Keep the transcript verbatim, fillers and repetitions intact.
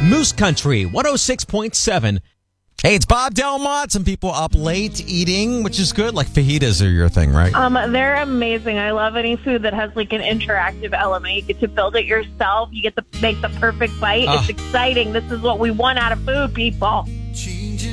Moose Country, one oh six point seven. Hey, it's Bob Delmont. Some people up late eating, which is good. Like fajitas are your thing, right? Um, they're amazing. I love any food that has like an interactive element. You get to build it yourself. You get to make the perfect bite. Oh. It's exciting. This is what we want out of food, people.